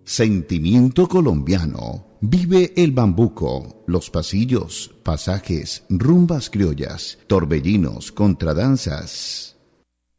Sentimiento colombiano. Vive el bambuco, los pasillos, pasajes, rumbas criollas, torbellinos, contradanzas.